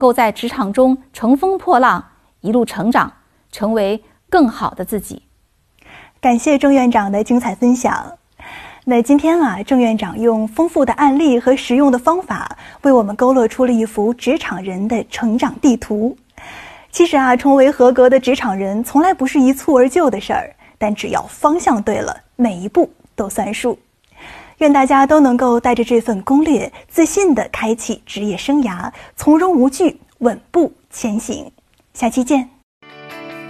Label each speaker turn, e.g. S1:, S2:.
S1: 够在职场中乘风破浪，一路成长，成为更好的自己。
S2: 感谢郑院长的精彩分享。那今天郑院长用丰富的案例和实用的方法，为我们勾勒出了一幅职场人的成长地图。其实成为合格的职场人，从来不是一蹴而就的事儿，但只要方向对了，每一步都算数。愿大家都能够带着这份攻略，自信地开启职业生涯，从容无惧，稳步前行。下期见。